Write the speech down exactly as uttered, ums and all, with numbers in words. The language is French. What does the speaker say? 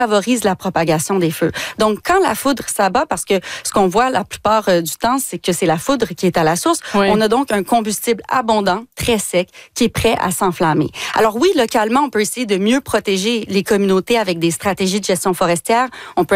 favorise la propagation des feux. Donc, quand la foudre s'abat, parce que ce qu'on voit la plupart euh, du temps, c'est que c'est la foudre qui est à la source, oui. On a donc un combustible abondant, très sec, qui est prêt à s'enflammer. Alors oui, localement, on peut essayer de mieux protéger les communautés avec des stratégies de gestion forestière. On peut